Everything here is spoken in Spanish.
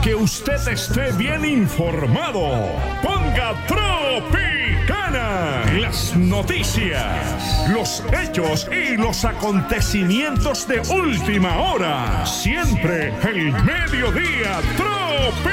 que usted esté bien informado. Ponga Tropicana. Las noticias, los hechos y los acontecimientos de última hora. Siempre el mediodía Tropicana.